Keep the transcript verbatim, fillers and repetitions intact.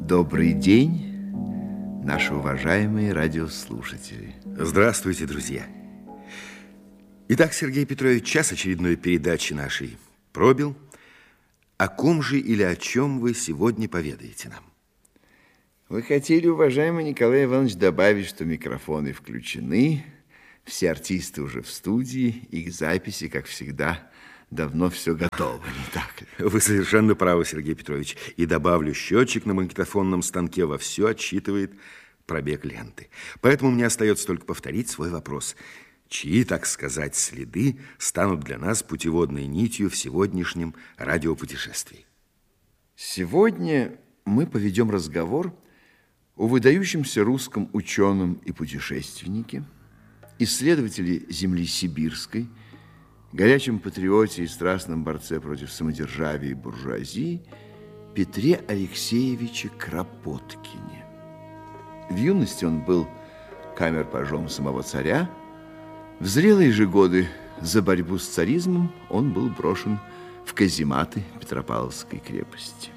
Добрый день, наши уважаемые радиослушатели. Здравствуйте, друзья. Итак, Сергей Петрович, час очередной передачи нашей пробил. О ком же или о чем вы сегодня поведаете нам? Вы хотели, уважаемый Николай Иванович, добавить, что микрофоны включены, все артисты уже в студии, и к записи, как всегда, давно все готово, не так ли? Вы совершенно правы, Сергей Петрович. И добавлю, счетчик на магнитофонном станке вовсю отсчитывает пробег ленты. Поэтому мне остается только повторить свой вопрос. Чьи, так сказать, следы станут для нас путеводной нитью в сегодняшнем радиопутешествии? Сегодня мы поведем разговор о выдающемся русском ученом и путешественнике, исследователе земли сибирской, горячем патриоте и страстном борце против самодержавия и буржуазии Петре Алексеевиче Кропоткине. В юности он был камер-пажом самого царя. В зрелые же годы за борьбу с царизмом он был брошен в казематы Петропавловской крепости.